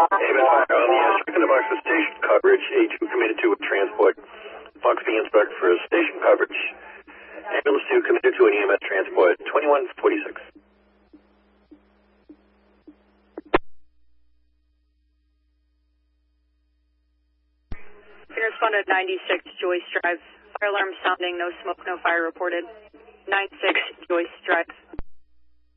Fire on the check in the box for station coverage. A2 committed to a transport. Fox B inspect for station coverage. Ambulance 2 committed to an EMS transport. 2146. Can respond at 96 Joyce Drive. Fire alarm sounding. No smoke, no fire reported. 96 Joyce Drive.